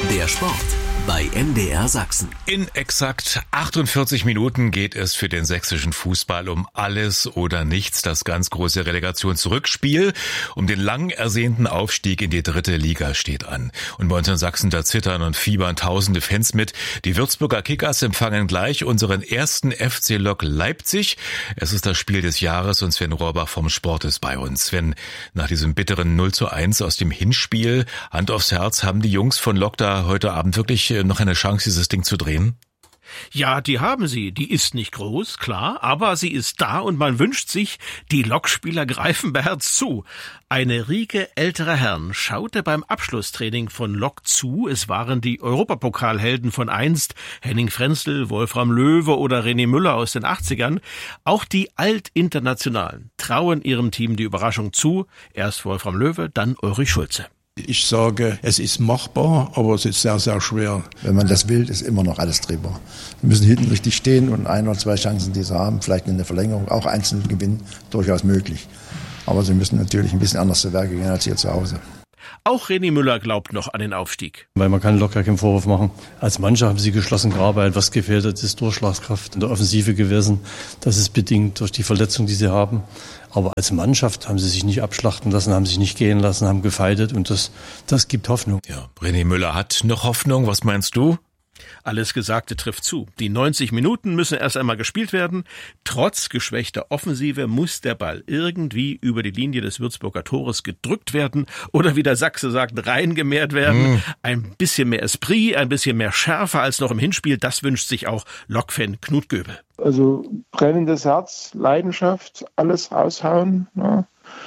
Der Sport bei MDR Sachsen. In exakt 48 Minuten geht es für den sächsischen Fußball um alles oder nichts. Das ganz große Relegationsrückspiel um den lang ersehnten Aufstieg in die 3. Liga steht an. Und bei uns in Sachsen, da zittern und fiebern tausende Fans mit. Die Würzburger Kickers empfangen gleich unseren ersten FC Lok Leipzig. Es ist das Spiel des Jahres und Sven Rohrbach vom Sport ist bei uns. Sven, nach diesem bitteren 0:1 aus dem Hinspiel, Hand aufs Herz, haben die Jungs von Lok da heute Abend wirklich noch eine Chance, dieses Ding zu drehen? Ja, die haben sie. Die ist nicht groß, klar, aber sie ist da und man wünscht sich, die Lokspieler greifen beherzt zu. Eine Riege älterer Herren schaute beim Abschlusstraining von Lok zu. Es waren die Europapokalhelden von einst, Henning Frenzel, Wolfram Löwe oder René Müller aus den 80ern. Auch die Altinternationalen trauen ihrem Team die Überraschung zu. Erst Wolfram Löwe, dann Ulrich Schulze. Ich sage, es ist machbar, aber es ist sehr, sehr schwer. Wenn man das will, ist immer noch alles drehbar. Wir müssen hinten richtig stehen und 1 oder 2 Chancen, die sie haben, vielleicht in der Verlängerung auch einzeln gewinnen, durchaus möglich. Aber sie müssen natürlich ein bisschen anders zu Werke gehen als hier zu Hause. Auch René Müller glaubt noch an den Aufstieg. Weil man kann locker keinen Vorwurf machen. Als Mannschaft haben sie geschlossen gearbeitet. Was gefehlt hat, ist Durchschlagskraft in der Offensive gewesen. Das ist bedingt durch die Verletzung, die sie haben. Aber als Mannschaft haben sie sich nicht abschlachten lassen, haben sich nicht gehen lassen, haben gefeitet und das gibt Hoffnung. Ja, René Müller hat noch Hoffnung. Was meinst du? Alles Gesagte trifft zu. Die 90 Minuten müssen erst einmal gespielt werden. Trotz geschwächter Offensive muss der Ball irgendwie über die Linie des Würzburger Tores gedrückt werden oder, wie der Sachse sagt, reingemehrt werden. Ein bisschen mehr Esprit, ein bisschen mehr Schärfe als noch im Hinspiel, das wünscht sich auch Lok-Fan Knut Göbel. Also brennendes Herz, Leidenschaft, alles raushauen, ja.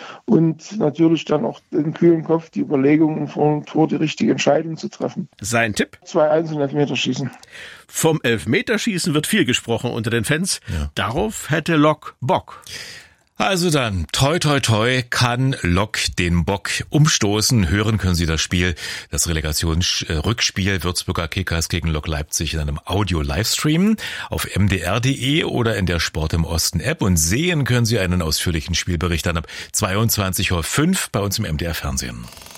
Und natürlich dann auch den kühlen Kopf, die Überlegungen vor dem Tor, die richtige Entscheidung zu treffen. Sein Tipp? 2-1 und Elfmeterschießen. Vom Elfmeterschießen wird viel gesprochen unter den Fans. Ja. Darauf hätte Lok Bock. Also dann, toi toi toi, kann Lok den Bock umstoßen. Hören können Sie das Spiel, das Relegationsrückspiel Würzburger Kickers gegen Lok Leipzig in einem Audio-Livestream auf mdr.de oder in der Sport im Osten App. Und sehen können Sie einen ausführlichen Spielbericht dann ab 22:05 Uhr bei uns im MDR Fernsehen.